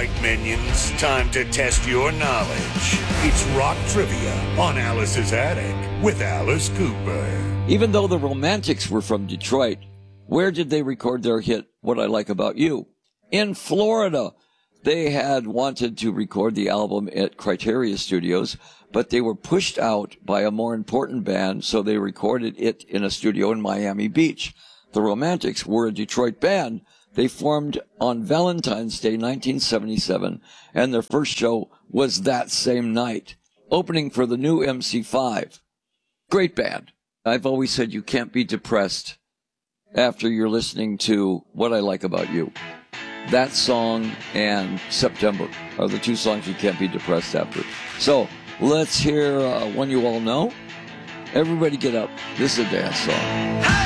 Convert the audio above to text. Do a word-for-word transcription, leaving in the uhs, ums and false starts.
right, minions. Time to test your knowledge. It's Rock Trivia on Alice's Attic with Alice Cooper. Even though the Romantics were from Detroit, where did they record their hit, What I Like About You? In Florida. They had wanted to record the album at Criteria Studios, but they were pushed out by a more important band, so they recorded it in a studio in Miami Beach. The Romantics were a Detroit band. They formed on Valentine's Day, nineteen seventy-seven, and their first show was that same night, opening for the new M C five. Great band. I've always said you can't be depressed after you're listening to What I Like About You. That song and September are the two songs you can't be depressed after. So let's hear uh, one you all know. Everybody get up. This is a dance song.